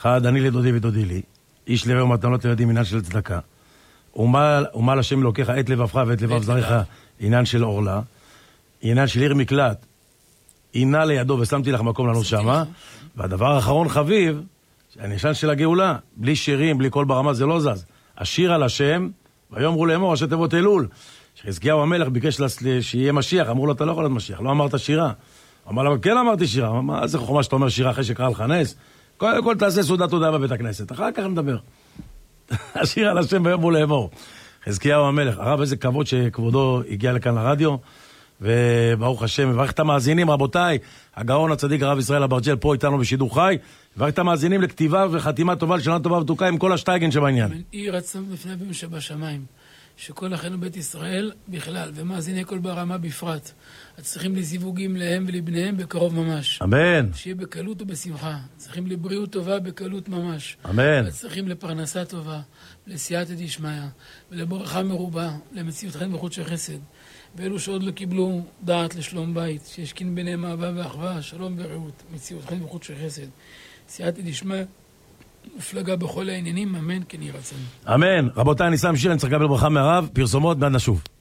אחד, אני לדודי ודודי לי, איש לרעהו מתנות לילדים עניין של צדקה. ומה לשם לוקח את לבבך ואת לבב זרעך עניין של עורלה, עניין של עיר מקלט, עינה לידו ושמתי לך מקום לנו שמה, והדבר האחרון חביב, העניין של הגאולה, בלי שירים, בלי קול ברמה, זה לא זז. השיר על השם, ויאמרו לאמור, ראשי תיבות אלול. שחזקיהו המלך ביקש שיהיה משיח, אמרו לו, אתה לא יכול להיות משיח, לא אמרת שירה. אמר לה, כן אמרתי שירה. מה זה חוכמה שאתה אומר שירה אחרי שקרא לך נס? קודם כל תעשה סעודת תודה בבית הכנסת, אחר כך נדבר. השיר על השם ויאמרו לאמור. חזקיהו המלך, הרב, איזה כבוד שכבודו הגיע לכאן לרדיו, וברוך השם, מברך את המאזינים, רבותיי, הגאון הצדיק הרב ישראל אברג'ל פה איתנו בשידור חי, מברך את המאזינים לכתיבה וחתימה טובה לשנה טובה ותוקה עם כל השטייגן שבעניין. יהי רצון בפני אבינו שבשמיים, שכל אחינו בית ישראל בכלל, ומאזיני כל ברמה בפרט, צריכים לזיווגים להם ולבניהם בקרוב ממש. אמן. שיהיה בקלות ובשמחה. צריכים לבריאות טובה בקלות ממש. אמן. צריכים לפרנסה טובה, לסייעתא דשמיא, ולברכה מרובה, למציאות חן וחודשי חסד. ואלו שעוד לא קיבלו דעת לשלום בית, שישכין ביניהם אהבה ואחווה, שלום ורעות, מציאות חן וחודשי חסד. סייעתא דשמיא, מופלגה בכל העניינים, אמן כן יהי רצון. אמן. רבותיי, אני שם שיר, אני צריך לקבל ברכה מהרב, פרסומות, מיד נשוב.